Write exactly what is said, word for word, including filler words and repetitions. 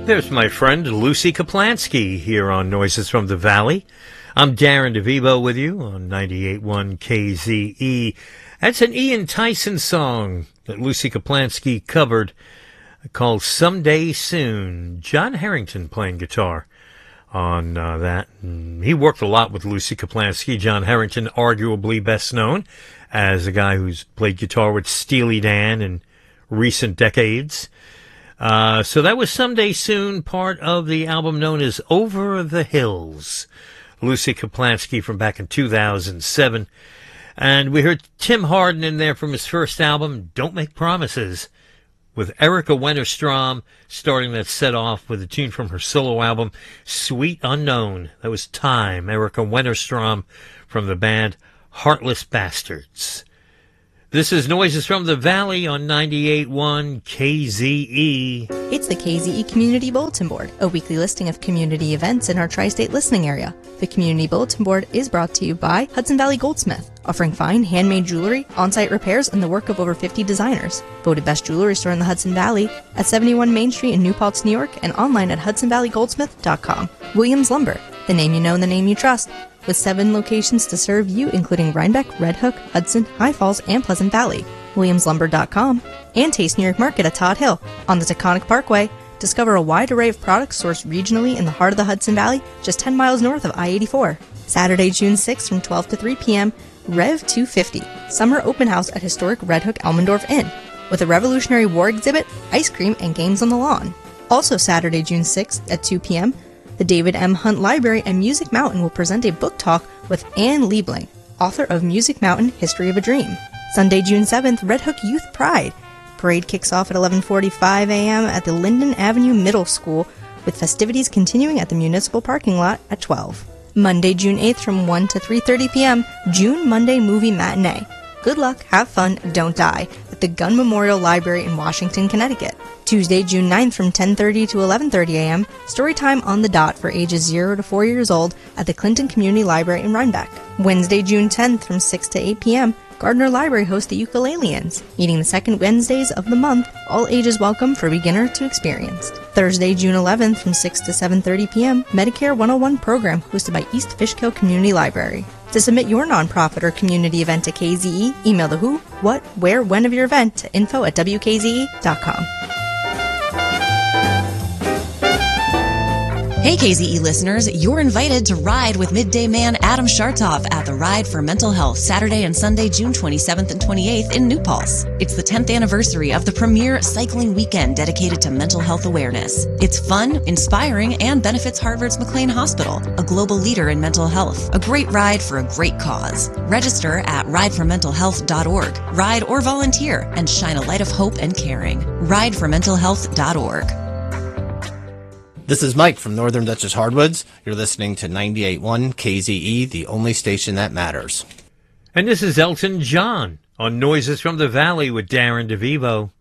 There's my friend Lucy Kaplansky here on Noises from the Valley. I'm Darren DeVivo with you on ninety-eight point one K Z E. That's an Ian Tyson song that Lucy Kaplansky covered called Someday Soon. John Harrington playing guitar on uh, that. And he worked a lot with Lucy Kaplansky. John Harrington, arguably best known as a guy who's played guitar with Steely Dan in recent decades. Uh, so that was Someday Soon, part of the album known as Over the Hills. Lucy Kaplansky from back in two thousand seven. And we heard Tim Hardin in there from his first album, Don't Make Promises, with Erica Wennerstrom starting that set off with a tune from her solo album, Sweet Unknown. That was Time, Erica Wennerstrom from the band Heartless Bastards. This is Noises from the Valley on ninety-eight point one K Z E. It's the K Z E Community Bulletin Board, a weekly listing of community events in our tri-state listening area. The Community Bulletin Board is brought to you by Hudson Valley Goldsmith, offering fine handmade jewelry, on-site repairs, and the work of over fifty designers. Voted best jewelry store in the Hudson Valley at seventy-one Main Street in New Paltz, New York, and online at hudson valley goldsmith dot com. Williams Lumber, the name you know and the name you trust, with seven locations to serve you, including Rhinebeck, Red Hook, Hudson, High Falls, and Pleasant Valley. williams lumber dot com, and Taste New York Market at Todd Hill on the Taconic Parkway. Discover a wide array of products sourced regionally in the heart of the Hudson Valley, just ten miles north of I eighty-four. Saturday, June sixth from twelve to three p.m., Rev two fifty, Summer Open House at historic Red Hook Elmendorf Inn, with a Revolutionary War exhibit, ice cream, and games on the lawn. Also Saturday, June sixth at two p.m., the David M. Hunt Library and Music Mountain will present a book talk with Anne Liebling, author of Music Mountain, History of a Dream. Sunday, June seventh, Red Hook Youth Pride. Parade kicks off at eleven forty-five a.m. at the Linden Avenue Middle School, with festivities continuing at the municipal parking lot at twelve. Monday, June eighth from one to three thirty p.m., June Monday Movie Matinee. Good luck, have fun, don't die, at the Gunn Memorial Library in Washington, Connecticut. Tuesday, June ninth from ten thirty to eleven thirty a.m., Storytime on the Dot for ages zero to four years old at the Clinton Community Library in Rhinebeck. Wednesday, June tenth from six to eight p.m., Gardner Library hosts the Ukuleleans, meeting the second Wednesdays of the month, all ages welcome for beginner to experienced. Thursday, June eleventh from six to seven thirty p.m., Medicare one oh one program hosted by East Fishkill Community Library. To submit your nonprofit or community event to K Z E, email the who, what, where, when of your event to info at w k z e dot com. Hey K Z E listeners, you're invited to ride with Midday Man Adam Shartoff at the Ride for Mental Health Saturday and Sunday, June twenty-seventh and twenty-eighth in New Paltz. It's the tenth anniversary of the premier cycling weekend dedicated to mental health awareness. It's fun, inspiring, and benefits Harvard's McLean Hospital, a global leader in mental health. A great ride for a great cause. Register at ride for mental health dot org. Ride or volunteer and shine a light of hope and caring. ride for mental health dot org. This is Mike from Northern Dutchess Hardwoods. You're listening to ninety-eight point one K Z E, the only station that matters. And this is Elton John on Noises from the Valley with Darren DeVivo.